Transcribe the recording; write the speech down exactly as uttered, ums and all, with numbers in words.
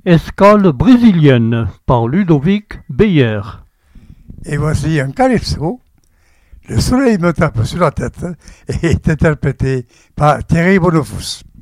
Escale brésilienne par Ludovic Beyer. Et voici un calypso. Le soleil me tape sur la tête et est interprété par Thierry Bonofous.